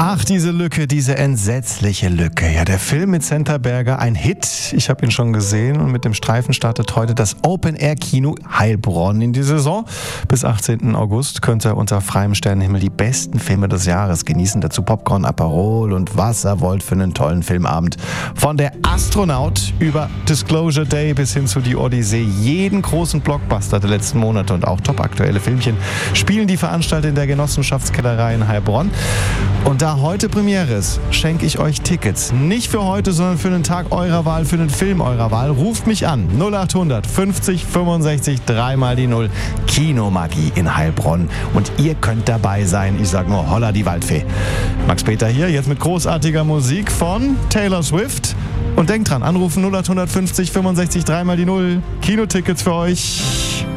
Ach, diese Lücke, diese entsetzliche Lücke. Ja, der Film mit Senta Berger, ein Hit. Ich habe ihn schon gesehen und mit dem Streifen startet heute das Open-Air-Kino Heilbronn in die Saison. Bis 18. August könnt ihr unter freiem Sternenhimmel die besten Filme des Jahres genießen. Dazu Popcorn, Aperol und was ihr wollt für einen tollen Filmabend. Von der Astronaut über Disclosure Day bis hin zu Die Odyssee. Jeden großen Blockbuster der letzten Monate und auch topaktuelle Filmchen spielen die Veranstalter in der Genossenschaftskellerei in Heilbronn. Und da heute Premiere ist, schenke ich euch Tickets. Nicht für heute, sondern für einen Tag eurer Wahl, für einen Film eurer Wahl. Ruft mich an. 0800 50 65 3 mal die 0. Kinomagie in Heilbronn. Und ihr könnt dabei sein. Ich sag nur Holla die Waldfee. Max Peter hier, jetzt mit großartiger Musik von Taylor Swift. Und denkt dran, anrufen 0800 50 65 3 mal die 0. Kinotickets für euch.